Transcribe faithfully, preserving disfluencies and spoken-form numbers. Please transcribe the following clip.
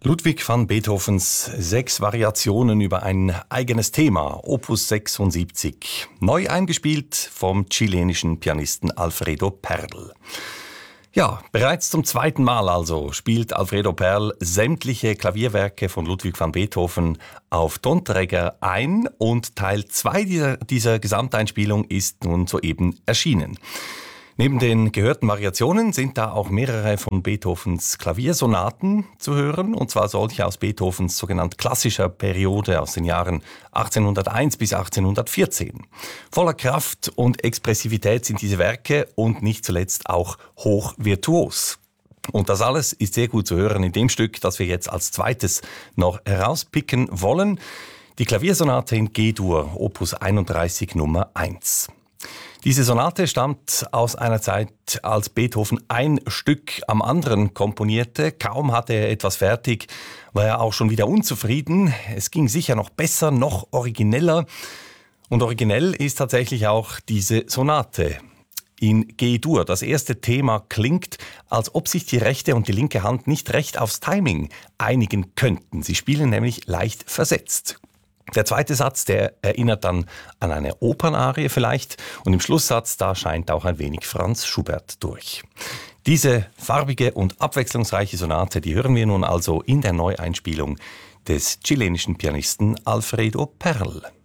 Ludwig van Beethovens sechs Variationen über ein eigenes Thema, Opus sechsundsiebzig, neu eingespielt vom chilenischen Pianisten Alfredo Perl. Ja, bereits zum zweiten Mal also spielt Alfredo Perl sämtliche Klavierwerke von Ludwig van Beethoven auf Tonträger ein und Teil zwei dieser, dieser Gesamteinspielung ist nun soeben erschienen. Neben den gehörten Variationen sind da auch mehrere von Beethovens Klaviersonaten zu hören, und zwar solche aus Beethovens sogenannt klassischer Periode aus den Jahren achtzehnhunderteins bis achtzehnhundertvierzehn. Voller Kraft und Expressivität sind diese Werke und nicht zuletzt auch hoch virtuos. Und das alles ist sehr gut zu hören in dem Stück, das wir jetzt als zweites noch herauspicken wollen. Die Klaviersonate in G-Dur, Opus einunddreißig Nummer eins. Diese Sonate stammt aus einer Zeit, als Beethoven ein Stück am anderen komponierte. Kaum hatte er etwas fertig, war er auch schon wieder unzufrieden. Es ging sicher noch besser, noch origineller. Und originell ist tatsächlich auch diese Sonate in G-Dur. Das erste Thema klingt, als ob sich die rechte und die linke Hand nicht recht aufs Timing einigen könnten. Sie spielen nämlich leicht versetzt. Der zweite Satz, der erinnert dann an eine Opernarie vielleicht, und im Schlusssatz, da scheint auch ein wenig Franz Schubert durch. Diese farbige und abwechslungsreiche Sonate, die hören wir nun also in der Neueinspielung des chilenischen Pianisten Alfredo Perl.